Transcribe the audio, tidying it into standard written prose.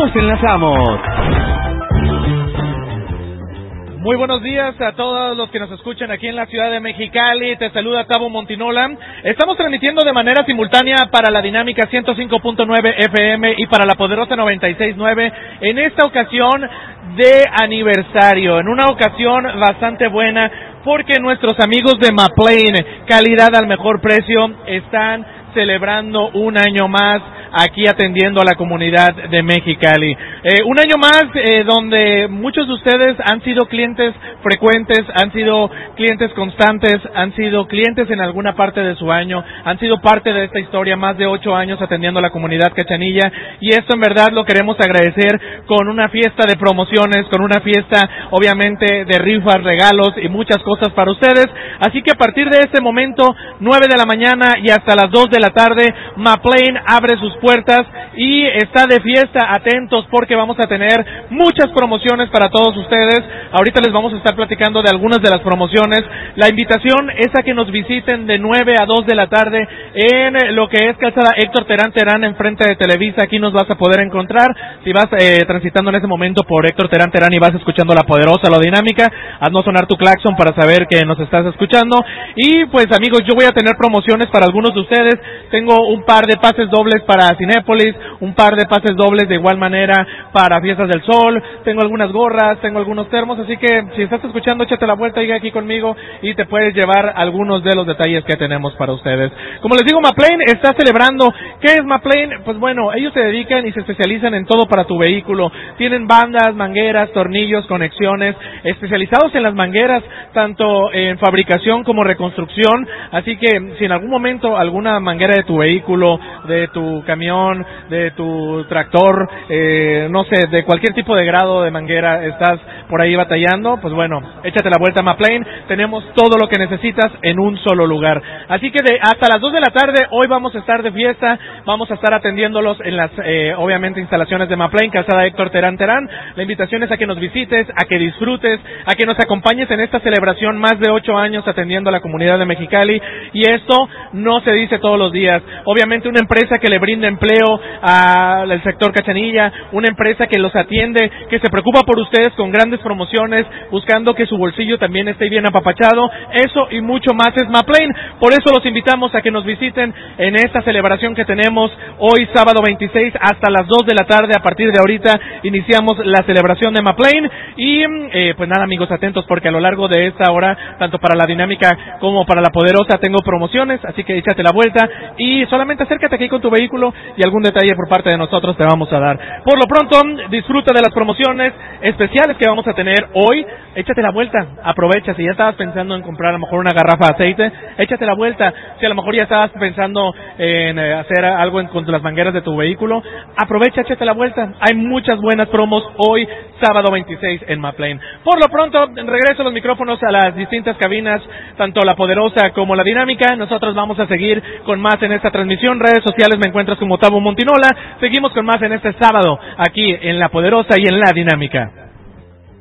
Nos enlazamos. Muy buenos días a todos los que nos escuchan aquí en la ciudad de Mexicali. Te saluda Tabo Montinola. Estamos transmitiendo de manera simultánea para la Dinámica 105.9 FM y para la Poderosa 96.9 en esta ocasión de aniversario, en una ocasión bastante buena porque nuestros amigos de McLane, calidad al mejor precio, están celebrando un año más aquí atendiendo a la comunidad de Mexicali. Un año más donde muchos de ustedes han sido clientes frecuentes, han sido clientes constantes, han sido clientes en alguna parte de su año, han sido parte de esta historia, más de 8 años atendiendo a la comunidad cachanilla, y esto en verdad lo queremos agradecer con una fiesta de promociones, con una fiesta obviamente de rifas, regalos y muchas cosas para ustedes. Así que a partir de este momento, 9 de la mañana y hasta las 2 de la tarde, McLane abre sus puertas y está de fiesta. Atentos porque vamos a tener muchas promociones para todos ustedes. Ahorita les vamos a estar platicando de algunas de las promociones. La invitación es a que nos visiten de 9 a 2 de la tarde en lo que es Calzada Héctor Terán enfrente de Televisa. Aquí nos vas a poder encontrar. Si vas transitando en ese momento por Héctor Terán y vas escuchando La Poderosa, La Dinámica, haznos sonar tu claxon para saber que nos estás escuchando. Y pues amigos, yo voy a tener promociones para algunos de ustedes. Tengo un par de pases dobles para Cinépolis, un par de pases dobles de igual manera para Fiestas del Sol, tengo algunas gorras, tengo algunos termos, así que si estás escuchando, échate la vuelta, llega aquí conmigo y te puedes llevar algunos de los detalles que tenemos para ustedes. Como les digo, McLane está celebrando. ¿Qué es McLane? Pues bueno, ellos se dedican y se especializan en todo para tu vehículo. Tienen bandas, mangueras, tornillos, conexiones, especializados en las mangueras, tanto en fabricación como reconstrucción, así que si en algún momento alguna manguera de tu vehículo, de tu camión, de tu tractor, no sé, de cualquier tipo de grado de manguera estás por ahí batallando, pues bueno, échate la vuelta a McLane. Tenemos todo lo que necesitas en un solo lugar. Así que hasta las 2 de la tarde, hoy vamos a estar de fiesta, vamos a estar atendiéndolos en las, obviamente, instalaciones de McLane, Calzada Héctor Terán. La invitación es a que nos visites, a que disfrutes, a que nos acompañes en esta celebración, más de 8 años atendiendo a la comunidad de Mexicali, y esto no se dice todos los días. Obviamente una empresa que le brinda empleo al sector cachanilla, una empresa que los atiende, que se preocupa por ustedes con grandes promociones, buscando que su bolsillo también esté bien apapachado. Eso y mucho más es McLane. Por eso los invitamos a que nos visiten en esta celebración que tenemos hoy sábado 26 hasta las 2 de la tarde. A partir de ahorita iniciamos la celebración de McLane y pues nada amigos, atentos porque a lo largo de esta hora, tanto para la Dinámica como para la Poderosa, tengo promociones, así que échate la vuelta y solamente acércate aquí con tu vehículo y algún detalle por parte de nosotros te vamos a dar. Por lo pronto, disfruta de las promociones especiales que vamos a tener hoy. Échate la vuelta, aprovecha. Si ya estabas pensando en comprar a lo mejor una garrafa de aceite, échate la vuelta. Si a lo mejor ya estabas pensando en hacer algo con las mangueras de tu vehículo, aprovecha, échate la vuelta. Hay muchas buenas promos hoy, sábado 26 en McLane. Por lo pronto, regreso los micrófonos a las distintas cabinas, tanto La Poderosa como La Dinámica. Nosotros vamos a seguir con más en esta transmisión. Redes sociales me encuentras como Tabo Montinola. Seguimos con más en este sábado, aquí en La Poderosa y en La Dinámica.